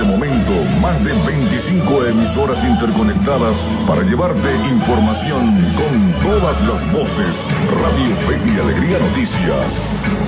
momento más de 25 emisoras interconectadas para llevarte información con todas las voces. Radio Fe y Alegría Noticias.